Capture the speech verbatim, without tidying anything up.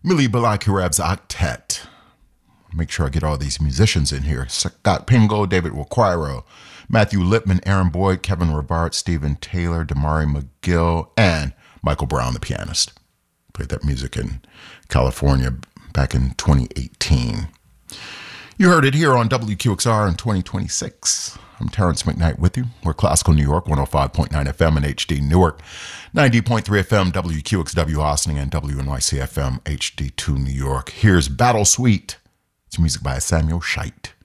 Millie Balakireb's Octet. Make sure I get all these musicians in here. Scott Pingo, David Waquiro, Matthew Lipman, Aaron Boyd, Kevin Robart, Stephen Taylor, Damari McGill, and Michael Brown, the pianist. Played that music in California back in twenty eighteen. You heard it here on W Q X R in twenty twenty-six. I'm Terrence McKnight with you. We're Classical New York, one oh five point nine F M and H D Newark, ninety point three F M, W Q X W Austin, and W N Y C F M, H D two New York. Here's Battle Suite. It's music by Samuel Scheidt.